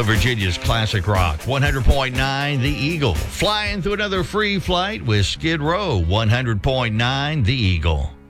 Virginia's classic rock, 100.9 The Eagle. Flying through another free flight with Skid Row, 100.9 The Eagle.